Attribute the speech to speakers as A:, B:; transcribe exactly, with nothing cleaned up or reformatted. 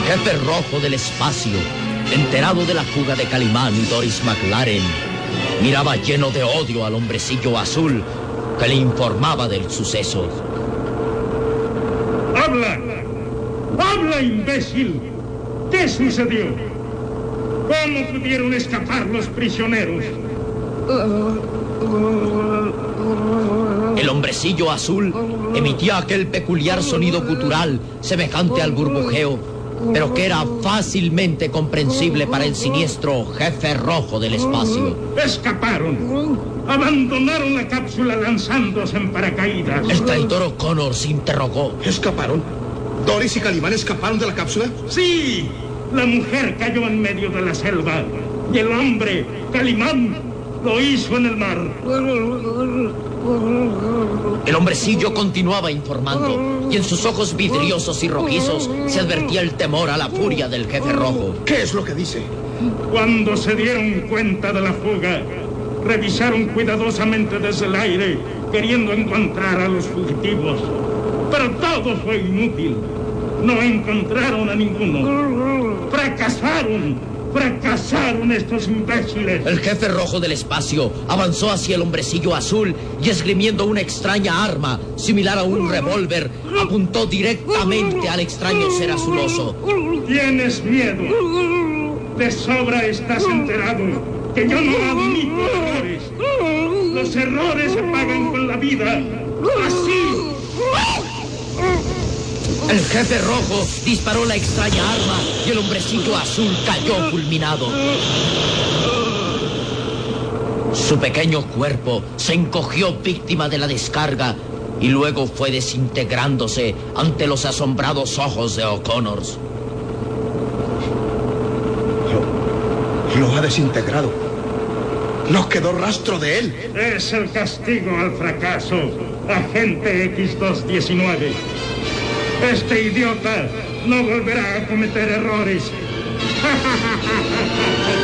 A: jefe rojo del espacio, enterado de la fuga de Calimán y Doris McLaren, miraba lleno de odio al hombrecillo azul que le informaba del suceso.
B: ¡Habla! ¡Habla, imbécil! ¿Qué sucedió? ¿Cómo pudieron escapar los prisioneros?
A: El hombrecillo azul emitía aquel peculiar sonido gutural semejante al burbujeo, pero que era fácilmente comprensible para el siniestro jefe rojo del espacio.
B: ¡Escaparon! ¡Abandonaron la cápsula lanzándose en paracaídas!
A: El traidor O'Connor se interrogó.
C: ¿Escaparon? ¿Doris y Calimán escaparon de la cápsula?
B: ¡Sí! La mujer cayó en medio de la selva y el hombre, Calimán, lo hizo en el mar.
A: El hombrecillo continuaba informando y en sus ojos vidriosos y rojizos se advertía el temor a la furia del jefe rojo.
C: ¿Qué es lo que dice?
B: Cuando se dieron cuenta de la fuga, revisaron cuidadosamente desde el aire, queriendo encontrar a los fugitivos. Pero todo fue inútil. No encontraron a ninguno. Fracasaron. ¡Fracasaron estos imbéciles!
A: El jefe rojo del espacio avanzó hacia el hombrecillo azul y esgrimiendo una extraña arma, similar a un revólver, apuntó directamente al extraño ser azuloso.
B: ¿Tienes miedo? De sobra estás enterado que yo no admito errores. Los errores se pagan con la vida. ¡Así!
A: El jefe rojo disparó la extraña arma y el hombrecillo azul cayó fulminado. Su pequeño cuerpo se encogió víctima de la descarga y luego fue desintegrándose ante los asombrados ojos de O'Connor.
C: Lo, lo ha desintegrado. No quedó rastro de él.
B: Es el castigo al fracaso, agente equis dos diecinueve. Este idiota no volverá a cometer errores.